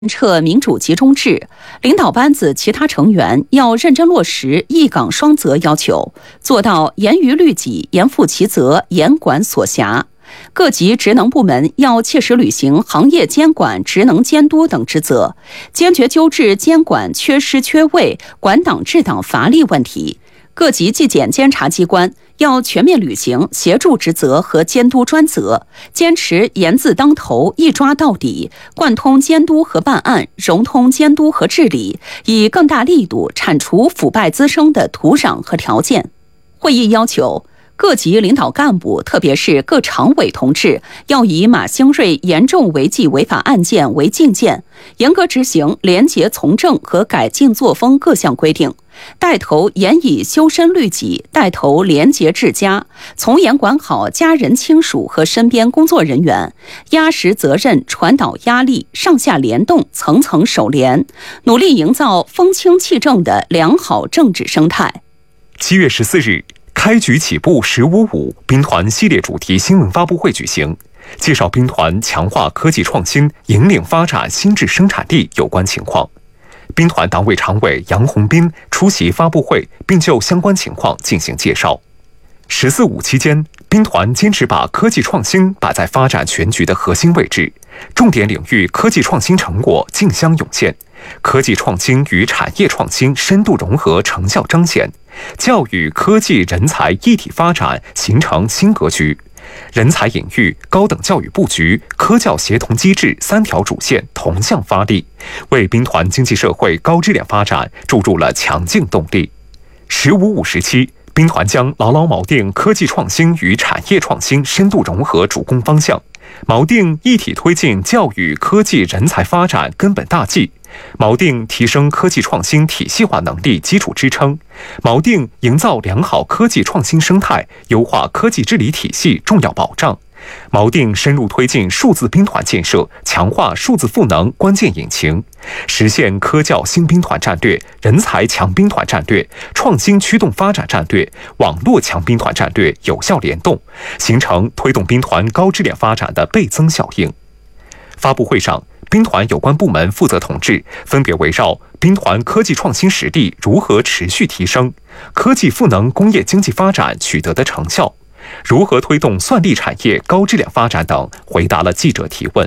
彻民主集中制，领导班子其他成员要认真落实一岗双责要求，做到严于律己、严负其责、严管所辖。各级职能部门要切实履行行业监管、职能监督等职责，坚决纠治监管缺失缺位、管党治党乏力问题。各级纪检监察机关要全面履行协助职责和监督专责，坚持严字当头、一抓到底，贯通监督和办案，融通监督和治理，以更大力度铲除腐败滋生的土壤和条件。会议要求各级领导干部，特别是各常委同志，要以马兴瑞严重违纪违法案件为镜鉴，严格执行廉洁从政和改进作风各项规定，带头严以修身律己，带头廉洁治家，从严管好家人亲属和身边工作人员，压实责任，传导压力，上下联动，层层守廉，努力营造风清气正的良好政治生态。 7月14日，开局起步15.5兵团系列主题新闻发布会举行，介绍兵团强化科技创新、引领发展新质生产力有关情况。兵团党委常委杨洪斌出席发布会，并就相关情况进行介绍。14.5期间，兵团坚持把科技创新摆在发展全局的核心位置，重点领域科技创新成果竞相涌现，科技创新与产业创新深度融合成效彰显，教育、科技、人才一体发展形成新格局，人才引育、高等教育布局、科教协同机制3条主线同向发力，为兵团经济社会高质量发展注入了强劲动力。15.5时期，兵团将牢牢锚定科技创新与产业创新深度融合主攻方向，锚定一体推进教育、科技、人才发展根本大计，锚定提升科技创新体系化能力基础支撑，锚定营造良好科技创新生态、优化科技治理体系重要保障，锚定深入推进数字兵团建设，强化数字赋能关键引擎，实现科教新兵团战略、人才强兵团战略、创新驱动发展战略、网络强兵团战略有效联动，形成推动兵团高质量发展的倍增效应。发布会上，兵团有关部门负责同志分别围绕兵团科技创新实力如何持续提升、科技赋能工业经济发展取得的成效、如何推动算力产业高质量发展等，回答了记者提问。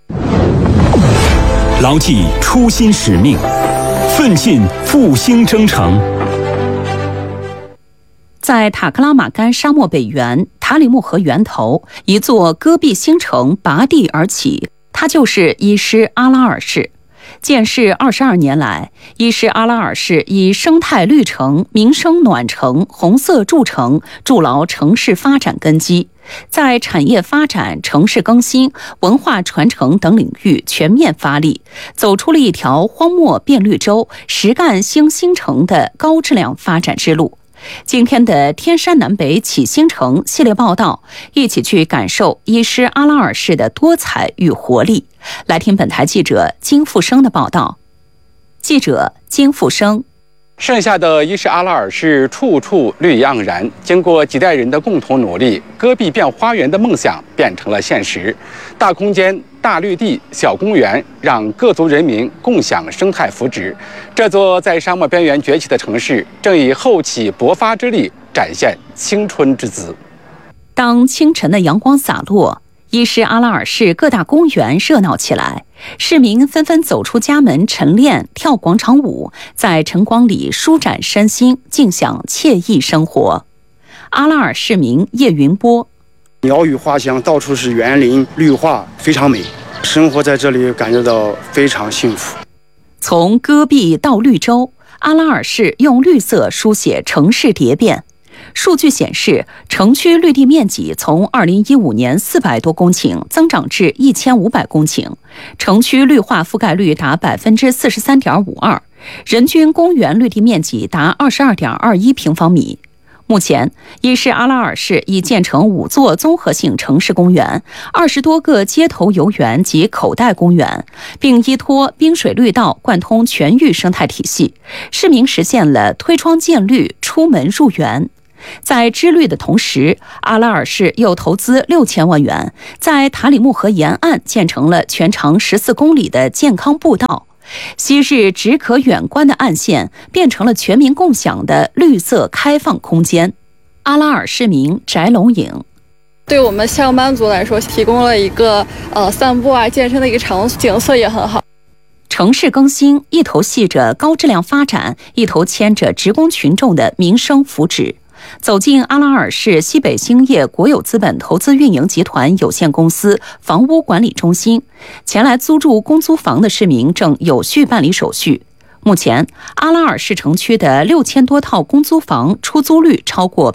牢记初心使命，奋进复兴征程。 在塔克拉玛干沙漠北缘塔里木河源头，一座戈壁新城拔地而起，它就是伊施阿拉尔市。建市22年来，伊施阿拉尔市以生态绿城、民生暖城、红色筑城筑牢城市发展根基，在产业发展、城市更新、文化传承等领域全面发力，走出了一条荒漠变绿洲、实干兴新城的高质量发展之路。今天的天山南北起新城系列报道，一起去感受伊施阿拉尔市的多彩与活力。来听本台记者金富生的报道。记者金富生。 盛夏的伊施阿拉尔市处处绿意盎然，经过几代人的共同努力，戈壁变花园的梦想变成了现实。大空间、大绿地、小公园，让各族人民共享生态福祉。这座在沙漠边缘崛起的城市，正以后起勃发之力展现青春之姿。 当清晨的阳光洒落，伊施阿拉尔市各大公园热闹起来，市民纷纷走出家门晨练、跳广场舞，在晨光里舒展身心，尽享惬意生活。阿拉尔市民叶云波： 鸟语花香，到处是园林绿化，非常美，生活在这里感觉到非常幸福。 从戈壁到绿洲，阿拉尔市用绿色书写城市蝶变。数据显示，城区绿地面积从2015年400多公顷增长至1500公顷，城区绿化覆盖率达43.52%，人均公园绿地面积达22.21平方米。目前，伊施阿拉尔市已建成5座综合性城市公园、20多个街头游园及口袋公园，并依托滨水绿道贯通全域生态体系，市民实现了推窗见绿、出门入园。 在支绿的同时，阿拉尔市又投资6000万元，在塔里木河沿岸建成了全长14公里的健康步道。昔日只可远观的岸线变成了全民共享的绿色开放空间。阿拉尔市民翟龙颖： 对我们上班族来说，提供了一个散步健身的一个场所，景色也很好。 城市更新一头系着高质量发展，一头牵着职工群众的民生福祉。走进阿拉尔市西北兴业国有资本投资运营集团有限公司房屋管理中心，前来租住公租房的市民正有序办理手续。目前，阿拉尔市城区的6000多套公租房出租率超过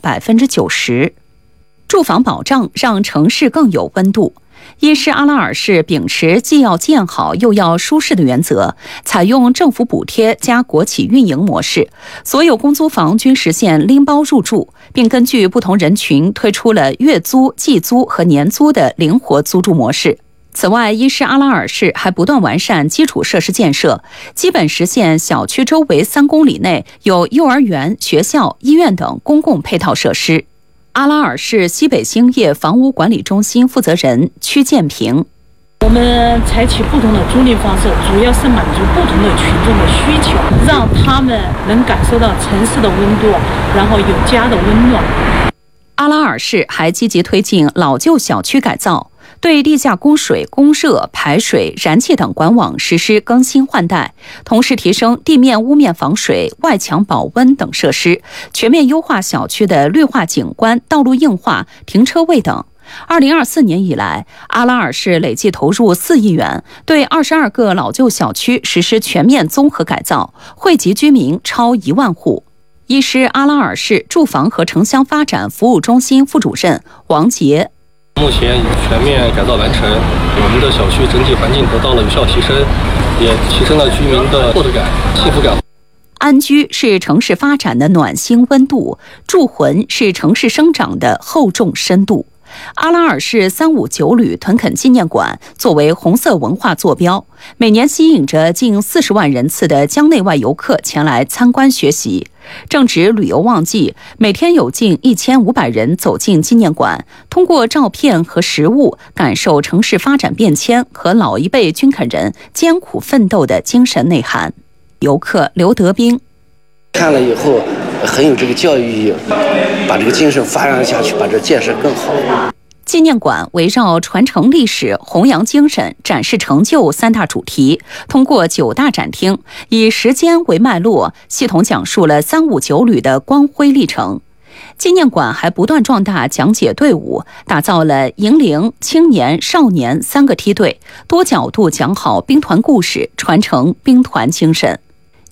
90%。住房保障让城市更有温度。一是阿拉尔市秉持既要建好又要舒适的原则，采用政府补贴加国企运营模式，所有公租房均实现拎包入住，并根据不同人群推出了月租、季租和年租的灵活租住模式。此外，一是阿拉尔市还不断完善基础设施建设，基本实现小区周围3公里内有幼儿园、学校、医院等公共配套设施。阿拉尔市西北兴业房屋管理中心负责人曲建平： 我们采取不同的租赁方式，主要是满足不同的群众的需求，让他们能感受到城市的温度，然后有家的温暖。 阿拉尔市还积极推进老旧小区改造，对地下供水、供热、排水、燃气等管网实施更新换代，同时提升地面屋面防水、外墙保温等设施，全面优化小区的绿化景观、道路硬化、停车位等。2024年以来，阿拉尔市累计投入4亿元，对22个老旧小区实施全面综合改造，惠及居民超1万户。一是阿拉尔市住房和城乡发展服务中心副主任王杰： 目前已全面改造完成，我们的小区整体环境得到了有效提升，也提升了居民的获得感、幸福感。 安居是城市发展的暖心温度，筑魂是城市生长的厚重深度。阿拉尔市359旅屯垦纪念馆作为红色文化坐标，每年吸引着近40万人次的疆内外游客前来参观学习。正值旅游旺季，每天有近1500人走进纪念馆，通过照片和实物感受城市发展变迁和老一辈军垦人艰苦奋斗的精神内涵。游客刘德斌： 看了以后很有这个教育意义，把这个精神发扬下去，把这建设更好。 纪念馆围绕传承历史、弘扬精神、展示成就3大主题，通过9大展厅，以时间为脉络，系统讲述了359旅的光辉历程。纪念馆还不断壮大讲解队伍，打造了银龄、青年、少年3个梯队，多角度讲好兵团故事，传承兵团精神。